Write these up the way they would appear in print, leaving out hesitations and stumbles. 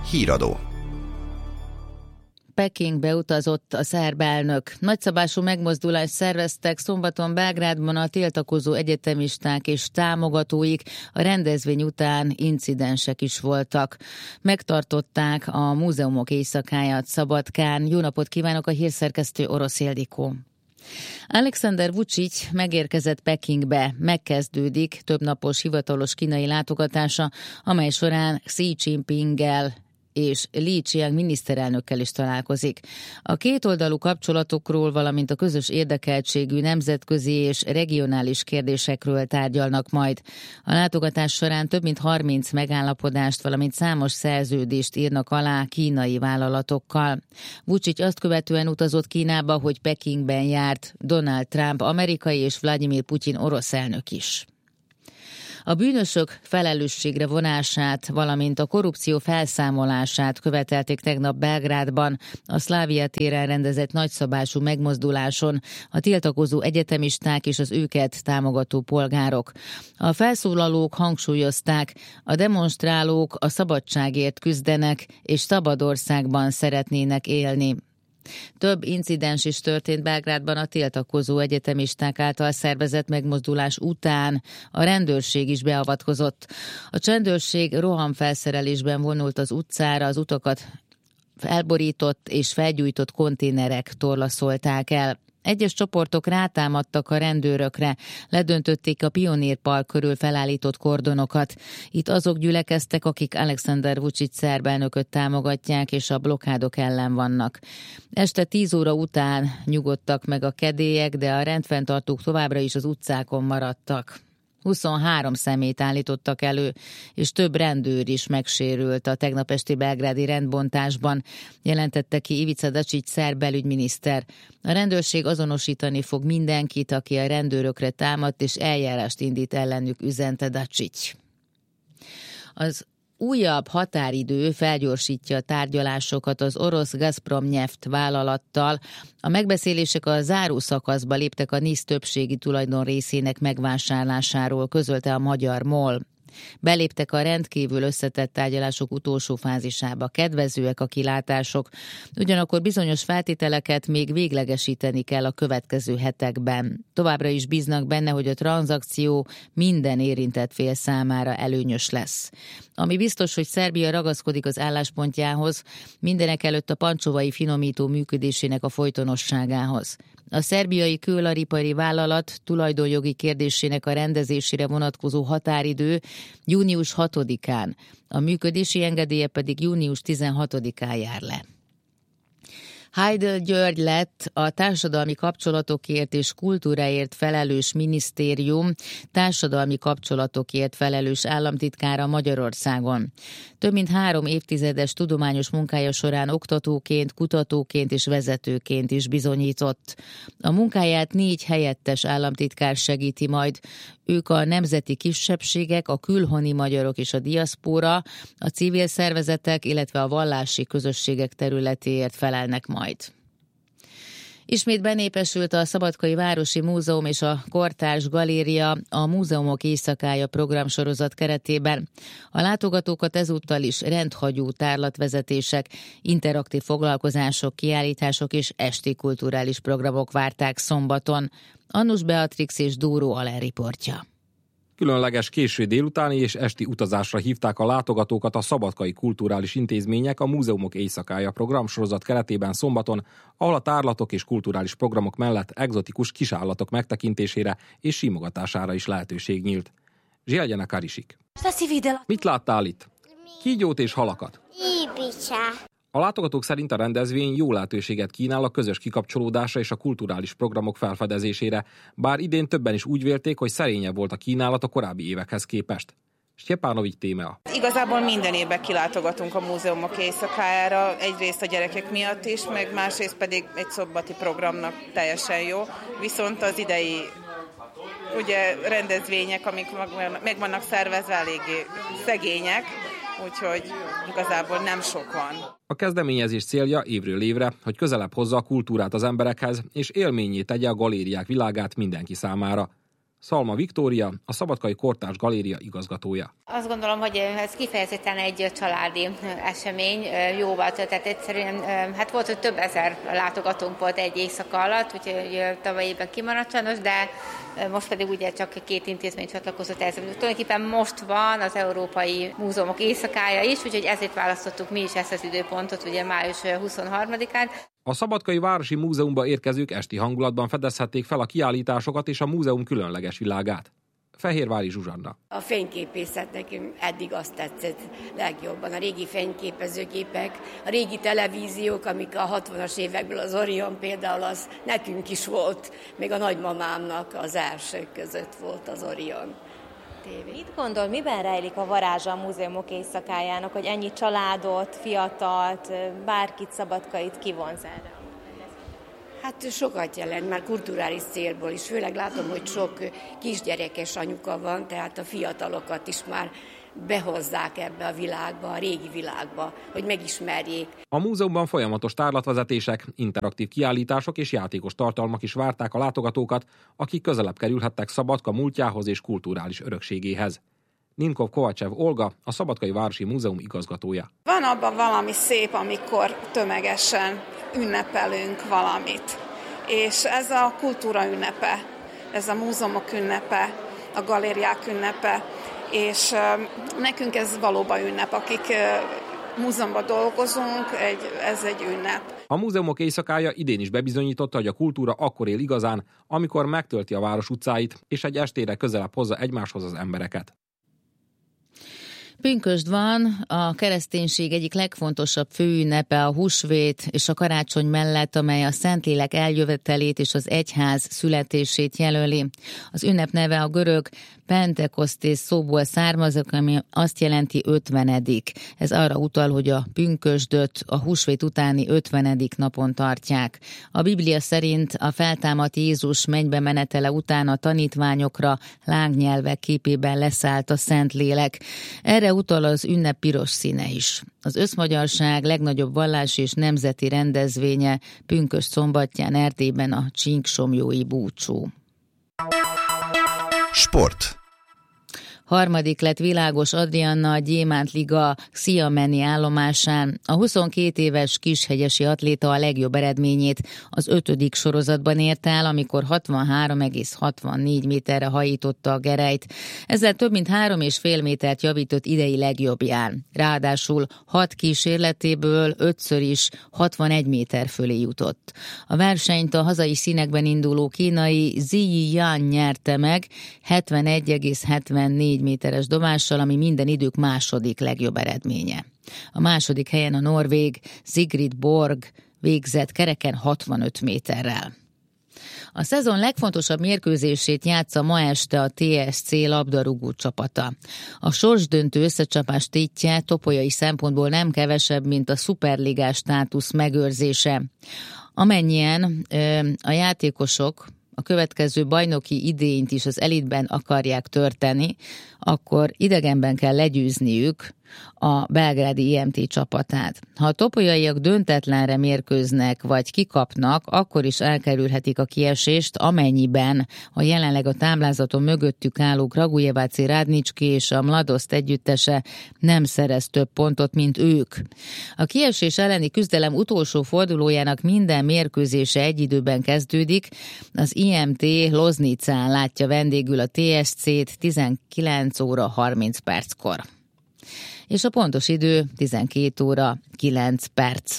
Híradó. Pekingbe utazott a szerb elnök. Nagyszabású megmozdulást szerveztek szombaton Belgrádban a tiltakozó egyetemisták és támogatóik, a rendezvény után incidensek is voltak. Megtartották a múzeumok éjszakáját Szabadkán. Jó napot kívánok, a hírszerkesztő Orosz Ildikó. Alexander Vučić megérkezett Pekingbe, megkezdődik többnapos hivatalos kínai látogatása, amely során Xi Jinpinggel és Li Qiang miniszterelnökkel is találkozik. A kétoldalú kapcsolatokról, valamint a közös érdekeltségű nemzetközi és regionális kérdésekről tárgyalnak majd. A látogatás során több mint 30 megállapodást, valamint számos szerződést írnak alá kínai vállalatokkal. Vučić azt követően utazott Kínába, hogy Pekingben járt Donald Trump amerikai és Vladimir Putyin orosz elnök is. A bűnösök felelősségre vonását, valamint a korrupció felszámolását követelték tegnap Belgrádban a Szlávia téren rendezett nagyszabású megmozduláson a tiltakozó egyetemisták és az őket támogató polgárok. A felszólalók hangsúlyozták, a demonstrálók a szabadságért küzdenek és szabad országban szeretnének élni. Több incidens is történt Belgrádban a tiltakozó egyetemisták által szervezett megmozdulás után. A rendőrség is beavatkozott. A csendőrség rohamfelszerelésben vonult az utcára, az utakat elborított és felgyújtott konténerek torlaszolták el. Egyes csoportok rátámadtak a rendőrökre, ledöntötték a Pionír Park körül felállított kordonokat. Itt azok gyülekeztek, akik Alexander Vučić szerb elnököt támogatják és a blokkádok ellen vannak. Este 10 óra után nyugodtak meg a kedélyek, de a rendfenntartók továbbra is az utcákon maradtak. 23 személyt állítottak elő, és több rendőr is megsérült a tegnap esti belgrádi rendbontásban, jelentette ki Ivica Dačić szerb belügyminiszter. A rendőrség azonosítani fog mindenkit, aki a rendőrökre támadt, és eljárást indít ellenük, üzente Dačić. Az újabb határidő felgyorsítja a tárgyalásokat az orosz Gazprom Neft vállalattal. A megbeszélések a záró szakaszba léptek a NISZ többségi tulajdon részének megvásárlásáról, közölte a magyar MOL. Beléptek a rendkívül összetett tárgyalások utolsó fázisába. Kedvezőek a kilátások, ugyanakkor bizonyos feltételeket még véglegesíteni kell a következő hetekben. Továbbra is bíznak benne, hogy a tranzakció minden érintett fél számára előnyös lesz. Ami biztos, hogy Szerbia ragaszkodik az álláspontjához, mindenekelőtt a pancsovai finomító működésének a folytonosságához. A szerbiai kőolajipari vállalat tulajdonjogi kérdésének a rendezésére vonatkozó határidő június 6-án, a működési engedélye pedig június 16-án jár le. Heidel György lett a társadalmi kapcsolatokért és kultúráért felelős minisztérium társadalmi kapcsolatokért felelős államtitkára Magyarországon. Több mint 3 évtizedes tudományos munkája során oktatóként, kutatóként és vezetőként is bizonyított. A munkáját 4 helyettes államtitkár segíti majd. Ők a nemzeti kisebbségek, a külhoni magyarok és a diaszpóra, a civil szervezetek, illetve a vallási közösségek területéért felelnek majd. Ismét benépesült a Szabadkai Városi Múzeum és a Kortárs Galéria a Múzeumok éjszakája programsorozat keretében. A látogatókat ezúttal is rendhagyó tárlatvezetések, interaktív foglalkozások, kiállítások és esti kulturális programok várták szombaton. Annus Beatrix és Dóró Aller riportja. Különleges késő délutáni és esti utazásra hívták a látogatókat a Szabadkai Kulturális Intézmények a Múzeumok éjszakája programsorozat keretében szombaton, ahol a tárlatok és kulturális programok mellett egzotikus kisállatok megtekintésére és simogatására is lehetőség nyílt. Zsielgyene Karisik. Mit láttál itt? Kígyót és halakat. A látogatók szerint a rendezvény jó lehetőséget kínál a közös kikapcsolódásra és a kulturális programok felfedezésére, bár idén többen is úgy vélték, hogy szerényebb volt a kínálat a korábbi évekhez képest. Stjepanovics Témea. Igazából minden évben kilátogatunk a múzeumok éjszakájára, egyrészt a gyerekek miatt is, meg másrészt pedig egy szombati programnak teljesen jó, viszont az idei rendezvények, amik meg vannak szervezve, eléggé szegények, úgyhogy igazából nem sok van. A kezdeményezés célja évről évre, hogy közelebb hozza a kultúrát az emberekhez, és élménnyé tegye a galériák világát mindenki számára. Szalma Viktória, a Szabadkai Kortárs Galéria igazgatója. Azt gondolom, hogy ez kifejezetten egy családi esemény, jóval töltett egyszerűen. Hát volt, hogy több ezer látogatónk volt egy éjszaka alatt, úgyhogy tavaly évben kimaradt sajnos, de most pedig ugye csak 2 intézmény csatlakozott ez. Tulajdonképpen most van az Európai Múzeumok éjszakája is, úgyhogy ezért választottuk mi is ezt az időpontot, ugye május 23-án. A Szabadkai Városi Múzeumba érkezők esti hangulatban fedezhették fel a kiállításokat és a múzeum különleges világát. Fehérvári Zsuzsanna. A fényképészet nekünk eddig azt tetszett legjobban. A régi fényképezőgépek, a régi televíziók, amik a 60-as évekből, az Orion például, az nekünk is volt. Még a nagymamámnak az elsők között volt az Orion TV. Mit gondol, miben rejlik a varázsa a múzeumok éjszakájának, hogy ennyi családot, fiatalt, bárkit, Szabadkait kivonz erre? Hát sokat jelent, már kulturális célból is. Főleg látom, hogy sok kisgyerekes anyuka van, tehát a fiatalokat is már behozzák ebbe a világba, a régi világba, hogy megismerjék. A múzeumban folyamatos tárlatvezetések, interaktív kiállítások és játékos tartalmak is várták a látogatókat, akik közelebb kerülhettek Szabadka múltjához és kulturális örökségéhez. Nimkov Kovácsev Olga, a Szabadkai Városi Múzeum igazgatója. Van abban valami szép, amikor tömegesen ünnepelünk valamit. És ez a kultúra ünnepe, ez a múzeumok ünnepe, a galériák ünnepe, és nekünk ez valóban ünnep, akik múzeumban dolgozunk, ez egy ünnep. A múzeumok éjszakája idén is bebizonyította, hogy a kultúra akkor él igazán, amikor megtölti a város utcáit, és egy estére közelebb hozza egymáshoz az embereket. Pünkösd van, a kereszténység egyik legfontosabb főünnepe a húsvét és a karácsony mellett, amely a Szentlélek eljövetelét és az egyház születését jelöli. Az ünnep neve a görög Pentekosztész szóból származik, ami azt jelenti 50. Ez arra utal, hogy a pünkösdöt a húsvét utáni 50. napon tartják. A Biblia szerint a feltámadt Jézus mennybe menetele után a tanítványokra lángnyelvek képében leszállt a Szentlélek. Erre utal az ünnep piros színe is. Az összmagyarság legnagyobb vallási és nemzeti rendezvénye pünkösd szombatján Erdélyben a csíksomlyói búcsú. Sport. Harmadik lett Világos Adrianna a Gyémánt Liga Xiameni állomásán. A 22 éves kishegyesi atléta a legjobb eredményét az 5. sorozatban érte el, amikor 63,64 méterre hajította a gerelyt. Ezzel több mint 3,5 métert javított idei legjobbján. Ráadásul 6 kísérletéből 5-ször is 61 méter fölé jutott. A versenyt a hazai színekben induló kínai Ziyi Yan nyerte meg 71,74 méteres dobással, ami minden idők második legjobb eredménye. A második helyen a norvég Sigrid Borg végzett kereken 65 méterrel. A szezon legfontosabb mérkőzését játsza ma este a TSC labdarúgó csapata. A sorsdöntő összecsapás tétje topolyai szempontból nem kevesebb, mint a szuperligás státusz megőrzése. Amennyien a játékosok a következő bajnoki idényt is az elitben akarják törteni, akkor idegenben kell legyőzniük a belgrádi IMT csapatát. Ha a topolyaiak döntetlenre mérkőznek vagy kikapnak, akkor is elkerülhetik a kiesést, amennyiben a jelenleg a táblázaton mögöttük álló Kragujeváci Rádnicski és a Mladoszt együttese nem szerez több pontot, mint ők. A kiesés elleni küzdelem utolsó fordulójának minden mérkőzése egy időben kezdődik. Az IMT Loznicán látja vendégül a TSC-t 19 óra 30 perckor. És a pontos idő 12 óra 9 perc.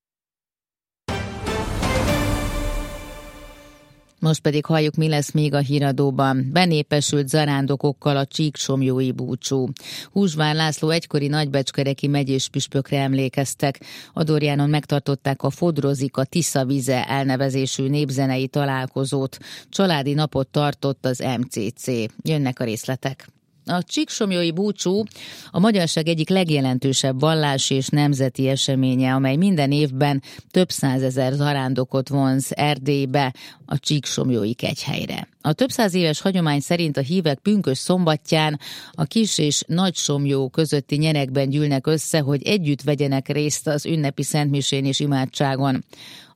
Most pedig halljuk, mi lesz még a híradóban. Benépesült zarándokokkal a csíksomlyói búcsú. Húsvár László egykori nagybecskereki megyés püspökre emlékeztek. Adorjánon megtartották a Fodrozik a Tisza vize elnevezésű népzenei találkozót. Családi napot tartott az MCC. Jönnek a részletek. A csíksomlyói búcsú a magyarság egyik legjelentősebb vallási és nemzeti eseménye, amely minden évben több százezer zarándokot vonz Erdélybe, a csíksomlyói kegyhelyre. A több száz éves hagyomány szerint a hívek pünkösd szombatján a Kis- és Nagysomlyó közötti nyerekben gyűlnek össze, hogy együtt vegyenek részt az ünnepi szentmisén és imádságon.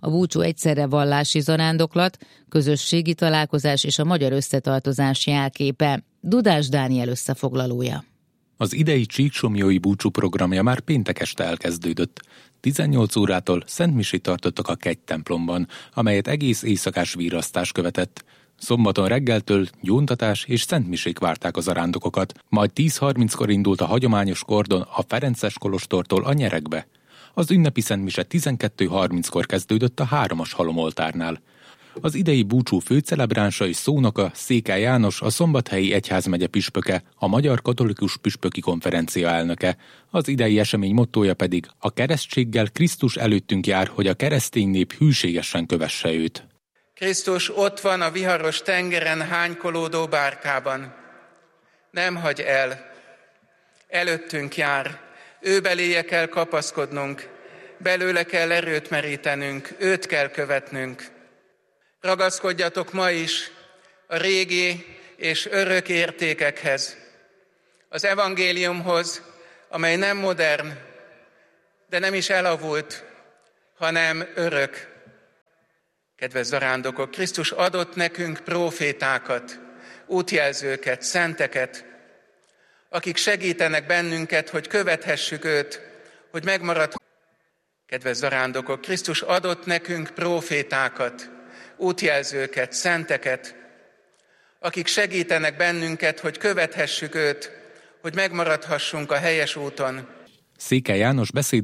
A búcsú egyszerre vallási zarándoklat, közösségi találkozás és a magyar összetartozás jelképe. Dudás Dániel összefoglalója. Az idei csíksomlyói búcsú programja már péntek este elkezdődött. 18 órától szentmisét tartottak a Kegy templomban, amelyet egész éjszakás vírasztás követett. Szombaton reggeltől gyóntatás és szentmisék várták az zarándokokat, majd 10:30-kor indult a hagyományos kordon a Ferences kolostortól a Nyerekbe. Az ünnepi szentmise 12:30-kor kezdődött a 3-as halomoltárnál. Az idei búcsú főcelebránsa és szónoka Székely János, a Szombathelyi Egyházmegye püspöke, a Magyar Katolikus Püspöki Konferencia elnöke. Az idei esemény mottója pedig: a keresztséggel Krisztus előttünk jár, hogy a keresztény nép hűségesen kövesse őt. Krisztus ott van a viharos tengeren hánykolódó bárkában. Nem hagy el. Előttünk jár. Ő beléje kell kapaszkodnunk. Belőle kell erőt merítenünk. Őt kell követnünk. Ragaszkodjatok ma is a régi és örök értékekhez. Az evangéliumhoz, amely nem modern, de nem is elavult, hanem örök. Kedves zarándokok, Krisztus adott nekünk prófétákat, útjelzőket, szenteket, akik segítenek bennünket, hogy követhessük őt, hogy megmaradhassunk. Kedves zarándokok, Krisztus adott nekünk prófétákat, útjelzőket, szenteket, akik segítenek bennünket, hogy követhessük őt, hogy megmaradhassunk a helyes úton. Székely János beszéd